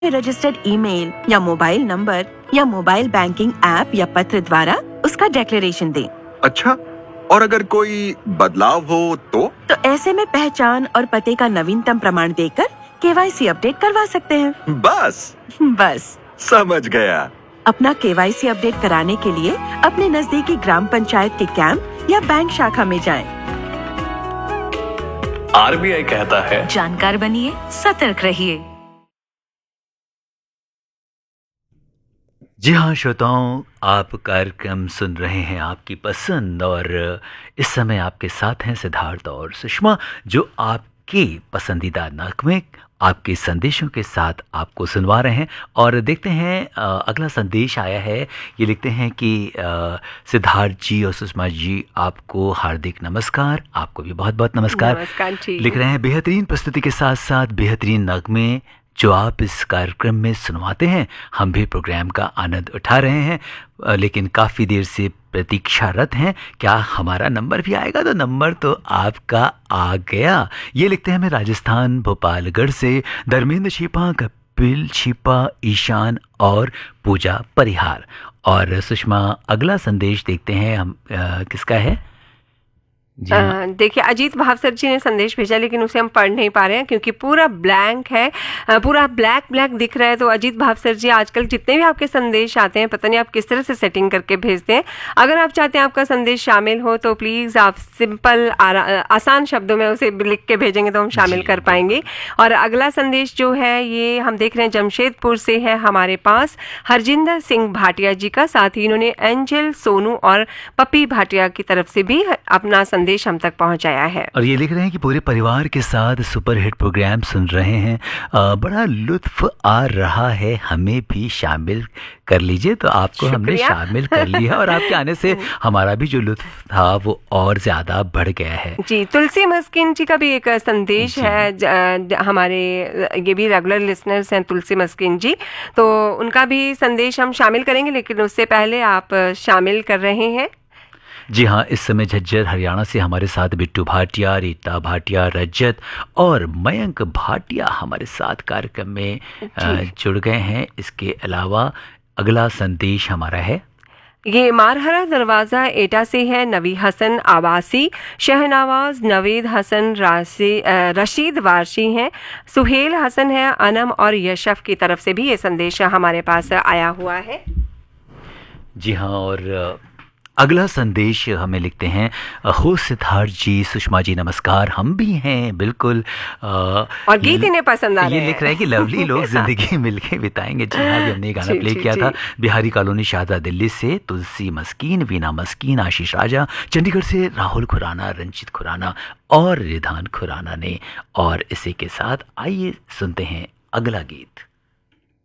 Registered email या mobile number या mobile banking app या पत्र द्वारा उसका डिक्लेरेशन दें। अच्छा, और अगर कोई बदलाव हो तो ऐसे में पहचान और पते का नवीनतम प्रमाण देकर केवाईसी अपडेट करवा सकते हैं। बस समझ गया। अपना केवाईसी अपडेट कराने के लिए अपने नजदीकी ग्राम पंचायत के कैंप या बैंक शाखा में जाएं। आरबीआई कहता है, जानकार बनिए, सतर्क रहिए। जी हाँ श्रोताओं, आप कार्यक्रम सुन रहे हैं आपकी पसंद, और इस समय आपके साथ हैं सिद्धार्थ और सुषमा, जो आपके पसंदीदा नगमे आपके संदेशों के साथ आपको सुनवा रहे हैं। और देखते हैं अगला संदेश आया है। ये लिखते हैं कि सिद्धार्थ जी और सुषमा जी, आपको हार्दिक नमस्कार। आपको भी बहुत बहुत नमस्कार लिख रहे हैं। बेहतरीन प्रस्तुति के साथ साथ बेहतरीन नगमे जो आप इस कार्यक्रम में सुनवाते हैं, हम भी प्रोग्राम का आनंद उठा रहे हैं, लेकिन काफ़ी देर से प्रतीक्षारत हैं। क्या हमारा नंबर भी आएगा? तो नंबर तो आपका आ गया। ये लिखते हैं हमें राजस्थान भोपालगढ़ से धर्मेंद्र छिपा, कपिल छिपा, ईशान और पूजा परिहार। और सुषमा, अगला संदेश देखते हैं हम किसका है। देखिए, अजीत भावसर जी ने संदेश भेजा, लेकिन उसे हम पढ़ नहीं पा रहे हैं क्योंकि पूरा ब्लैंक है, पूरा ब्लैक दिख रहा है। तो अजीत भावसर जी, आजकल जितने भी आपके संदेश आते हैं, पता नहीं आप किस तरह से सेटिंग करके भेजते हैं। अगर आप चाहते हैं आपका संदेश शामिल हो तो प्लीज़ आप सिंपल आसान शब्दों में उसे लिख के भेजेंगे तो हम शामिल कर पाएंगे। और अगला संदेश जो है ये हम देख रहे हैं जमशेदपुर से है हमारे पास हरजिंदर सिंह भाटिया जी का। साथ ही इन्होंने एंजल, सोनू और पप्पी भाटिया की तरफ से भी अपना संदेश हम तक पहुंचाया है। और ये लिख रहे हैं कि पूरे परिवार के साथ सुपर हिट प्रोग्राम सुन रहे हैं, बड़ा लुत्फ आ रहा है, हमें भी शामिल कर लीजिए। तो आपको हमने शामिल कर लिया और आपके आने से हमारा भी जो लुत्फ था वो और ज्यादा बढ़ गया है। जी, तुलसी मस्किन जी का भी एक संदेश है। हमारे ये भी रेगुलर लिसनर्स हैं तुलसी मस्किन जी, तो उनका भी संदेश हम शामिल करेंगे, लेकिन उससे पहले आप शामिल कर रहे हैं। जी हाँ, इस समय झज्जर हरियाणा से हमारे साथ बिट्टू भाटिया, रीता भाटिया, रजत और मयंक भाटिया हमारे साथ कार्यक्रम में जुड़ गए हैं। इसके अलावा अगला संदेश हमारा है, ये मारहरा दरवाज़ा एटा से है नवी हसन आवासी, शहनवाज, नवेद हसन, रशीद वारशी हैं, सुहेल हसन है, अनम और यशफ की तरफ से भी ये संदेश हमारे पास आया हुआ है। जी हाँ, और अगला संदेश हमें लिखते हैं, हो सिद्धार्थ जी, सुषमा जी नमस्कार, हम भी हैं बिल्कुल। और गीत इन्हें पसंद आ रहे हैं। ये लिख रहे हैं कि लवली लोग जिंदगी मिलके बिताएंगे। जी हाँ, भी हमने ये गाना प्ले किया था। बिहारी कॉलोनी शाहदा दिल्ली से तुलसी मस्कीन, वीना मस्कीन, आशीष राजा, चंडीगढ़ से राहुल खुराना, रंजित खुराना और रिधान खुराना ने। और इसी के साथ आइए सुनते हैं अगला गीत।